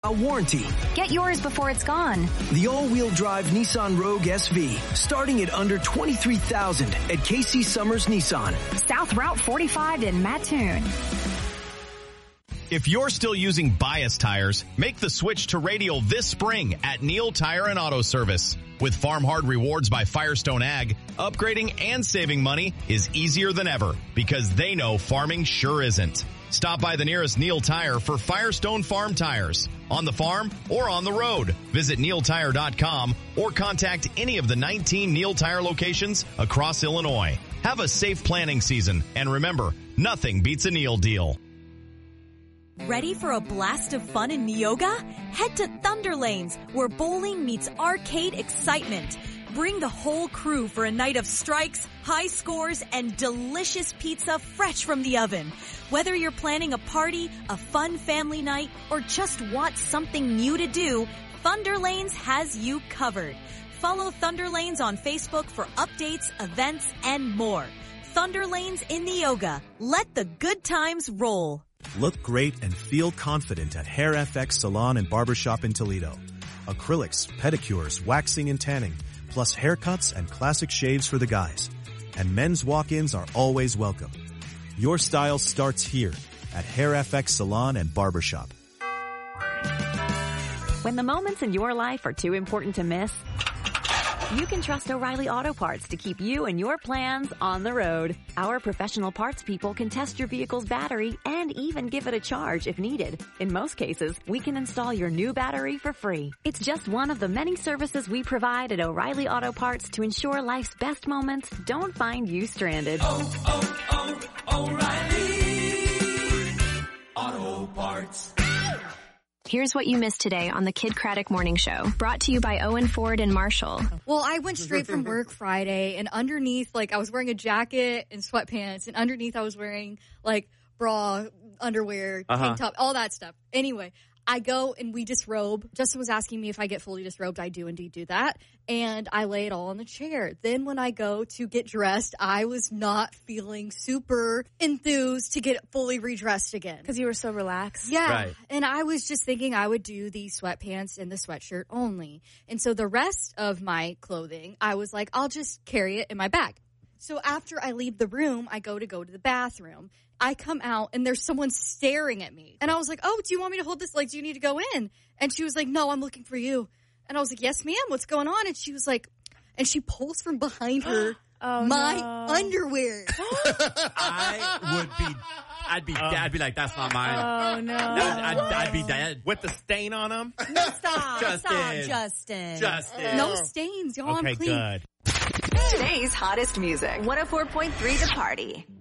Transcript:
A warranty. Get yours before it's gone. The all-wheel drive Nissan Rogue SV, starting at under $23,000 at KC Summers Nissan. South Route 45 in Mattoon. If you're still using bias tires, make the switch to Radial this spring at Neil Tire and Auto Service. With Farm Hard Rewards by Firestone Ag, upgrading and saving money is easier than ever because they know farming sure isn't. Stop by the nearest Neil Tire for Firestone Farm tires. On the farm or on the road. Visit neiltire.com or contact any of the 19 Neil Tire locations across Illinois. Have a safe planning season, and remember, nothing beats a Neil deal. Ready for a blast of fun in Neoga? Head to Thunder Lanes, where bowling meets arcade excitement. Bring the whole crew for a night of strikes, high scores, and delicious pizza fresh from the oven. Whether you're planning a party, a fun family night, or just want something new to do, Thunder Lanes has you covered. Follow Thunder Lanes on Facebook for updates, events, and more. Thunder Lanes in Neoga. Let the good times roll. Look great and feel confident at Hair FX Salon and Barbershop in Toledo. Acrylics, pedicures, waxing and tanning, plus haircuts and classic shaves for the guys. And men's walk-ins are always welcome. Your style starts here at Hair FX Salon and Barbershop. When the moments in your life are too important to miss, you can trust O'Reilly Auto Parts to keep you and your plans on the road. Our professional parts people can test your vehicle's battery and even give it a charge if needed. In most cases, we can install your new battery for free. It's just one of the many services we provide at O'Reilly Auto Parts to ensure life's best moments don't find you stranded. O'Reilly Auto Parts. Here's what you missed today on the Kid Craddock Morning Show, brought to you by Owen Ford and Marshall. Well, I went straight from work Friday, and underneath, I was wearing a jacket and sweatpants, and underneath I was wearing, bra, underwear, tank top, all that stuff. Anyway, I go and we disrobe. Justin was asking me if I get fully disrobed. I do indeed do that. And I lay it all on the chair. Then when I go to get dressed, I was not feeling super enthused to get fully redressed again. Because you were so relaxed. Yeah. Right. And I was just thinking I would do the sweatpants and the sweatshirt only. And so the rest of my clothing, I was like, I'll just carry it in my bag. So after I leave the room, I go to the bathroom. I come out, and there's someone staring at me. And I was like, oh, do you want me to hold this? Do you need to go in? And she was like, no, I'm looking for you. And I was like, yes, ma'am, what's going on? And she was like, and she pulls from behind her my underwear. I'd be like, that's not mine. Oh, no. I'd be dead. With the stain on them? No, stop. Justin. No stains, y'all. Okay, I'm clean. good. Today's hottest music. 104.3 The Party.